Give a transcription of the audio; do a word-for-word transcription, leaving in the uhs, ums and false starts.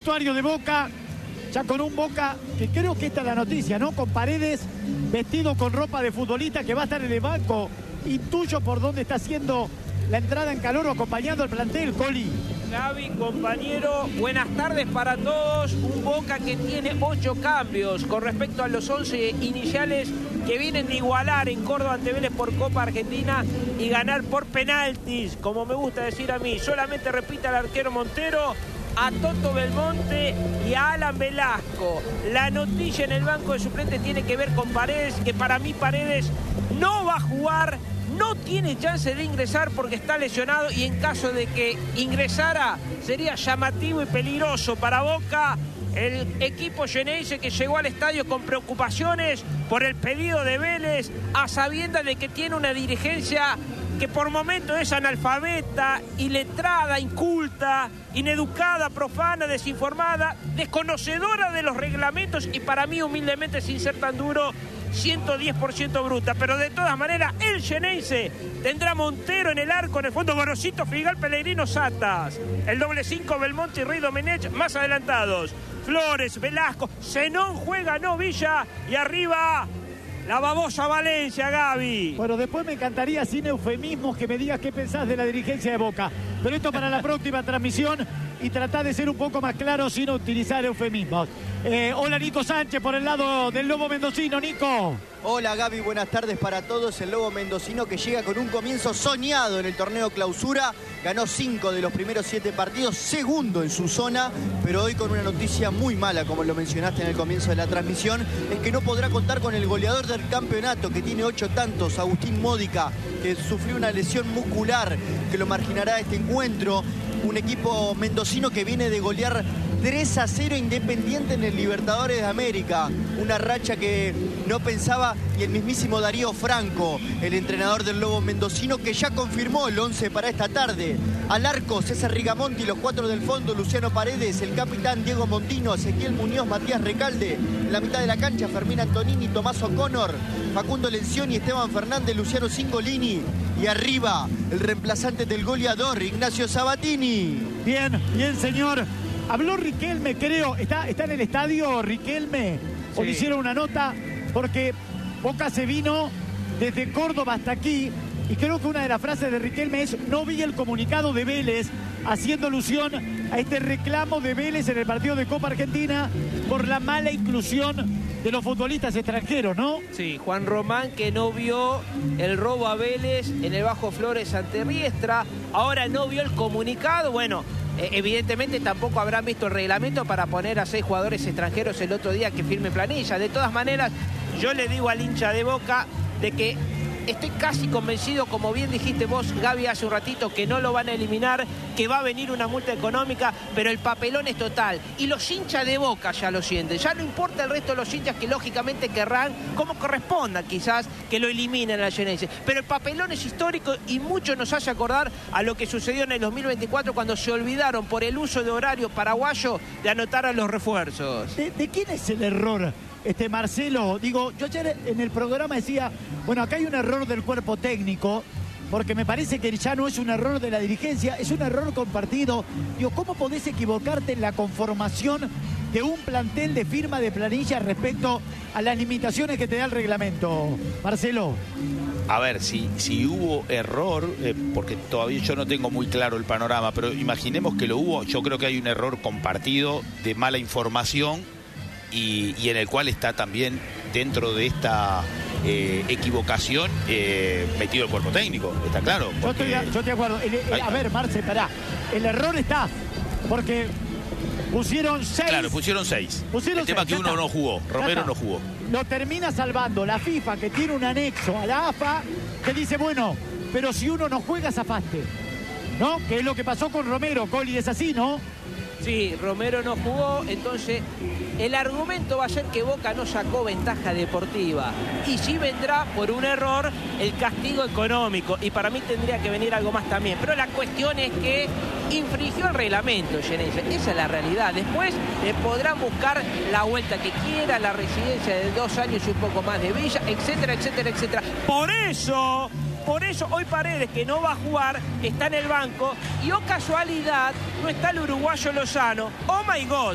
vestuario de Boca, ya con un Boca que creo que esta es la noticia, ¿no? Con Paredes vestido con ropa de futbolista que va a estar en el banco. Intuyo por dónde está haciendo la entrada en calor o acompañando al plantel, Coli. Gaby, compañero, buenas tardes para todos. Un Boca que tiene ocho cambios con respecto a los once iniciales que vienen de igualar en Córdoba ante Vélez por Copa Argentina y ganar por penaltis, como me gusta decir a mí. Solamente repite al arquero Montero, a Toto Belmonte y a Alan Velasco. La noticia en el banco de suplentes tiene que ver con Paredes, que para mí Paredes no va a jugar, no tiene chance de ingresar porque está lesionado, y en caso de que ingresara sería llamativo y peligroso para Boca. El equipo Xeneize que llegó al estadio con preocupaciones por el pedido de Vélez, a sabiendas de que tiene una dirigencia que por momentos es analfabeta, iletrada, inculta, ineducada, profana, desinformada, desconocedora de los reglamentos y para mí, humildemente, sin ser tan duro, ciento diez por ciento bruta. Pero de todas maneras, el Xeneize tendrá Montero en el arco, en el fondo Gorosito, Figal, Pellegrino, Satas. El doble cinco, Belmonte y Rey Domenech más adelantados. Flores, Velasco, Zenón juega, no Villa, y arriba la babosa Valencia, Gaby. Bueno, después me encantaría, sin eufemismos, que me digas qué pensás de la dirigencia de Boca. Pero esto para la próxima transmisión, y tratá de ser un poco más claro sin utilizar eufemismos. Eh, hola, Nico Sánchez, por el lado del Lobo Mendocino. Nico. Hola, Gaby, buenas tardes para todos. El Lobo Mendocino que llega con un comienzo soñado en el torneo Clausura. Ganó cinco de los primeros siete partidos, segundo en su zona, pero hoy con una noticia muy mala, como lo mencionaste en el comienzo de la transmisión, es que no podrá contar con el goleador del campeonato, que tiene ocho tantos, Agustín Módica, que sufrió una lesión muscular que lo marginará este encuentro. Un equipo mendocino que viene de golear tres a cero Independiente en el Libertadores de América. Una racha que no pensaba ni el mismísimo Darío Franco, el entrenador del Lobo Mendocino, que ya confirmó el once para esta tarde. Al arco, César Rigamonti, los cuatro del fondo, Luciano Paredes, el capitán Diego Montino, Ezequiel Muñoz, Matías Recalde. En la mitad de la cancha, Fermín Antonini, Tomás O'Connor, Facundo Lencioni, Esteban Fernández, Luciano Cingolini. Y arriba, el reemplazante del goleador, Ignacio Sabatini. Bien, bien, señor. Habló Riquelme, creo. ¿Está, está en el estadio Riquelme? ¿O le hicieron una nota? Porque Boca se vino desde Córdoba hasta aquí. Y creo que una de las frases de Riquelme es: no vi el comunicado de Vélez, haciendo alusión a este reclamo de Vélez en el partido de Copa Argentina por la mala inclusión de los futbolistas extranjeros, ¿no? Sí, Juan Román, que no vio el robo a Vélez en el Bajo Flores ante Riestra, ahora no vio el comunicado. Bueno, eh, evidentemente tampoco habrán visto el reglamento para poner a seis jugadores extranjeros el otro día que firme planilla. De todas maneras, yo le digo al hincha de Boca de que estoy casi convencido, como bien dijiste vos, Gaby, hace un ratito, que no lo van a eliminar, que va a venir una multa económica, pero el papelón es total. Y los hinchas de Boca ya lo sienten. Ya no importa el resto de los hinchas, que lógicamente querrán, como corresponda quizás, que lo eliminen a la Xeneize. Pero el papelón es histórico y mucho nos hace acordar a lo que sucedió en el dos mil veinticuatro, cuando se olvidaron por el uso de horario paraguayo de anotar a los refuerzos. ¿De, de quién es el error? Este, Marcelo, digo, yo ayer en el programa decía, bueno, acá hay un error del cuerpo técnico, porque me parece que ya no es un error de la dirigencia, es un error compartido. Digo, ¿cómo podés equivocarte en la conformación de un plantel de firma de planilla respecto a las limitaciones que te da el reglamento, Marcelo? A ver, si, si hubo error, eh, porque todavía yo no tengo muy claro el panorama, pero imaginemos que lo hubo, yo creo que hay un error compartido de mala información, Y, y en el cual está también dentro de esta eh, equivocación eh, metido el cuerpo técnico, está claro. Porque... Yo, estoy, yo estoy de acuerdo. El, el, a ver, Marce, pará. El error está, porque pusieron seis. Claro, pusieron seis. Pusieron el tema seis, que uno está. no jugó, Romero no jugó. Lo termina salvando la FIFA, que tiene un anexo a la A F A, que dice, bueno, pero si uno no juega, zafaste, ¿no? Que es lo que pasó con Romero, Coli, es así, ¿no? Sí, Romero no jugó, entonces el argumento va a ser que Boca no sacó ventaja deportiva. Y sí vendrá por un error el castigo económico. Y para mí tendría que venir algo más también. Pero la cuestión es que infringió el reglamento, Xeneize. Esa es la realidad. Después eh, podrán buscar la vuelta que quiera, la residencia de dos años y un poco más de Villa, etcétera, etcétera, etcétera. Por eso... Por eso hoy Paredes, que no va a jugar, está en el banco. Y oh casualidad, no está el uruguayo Lozano. Oh my God.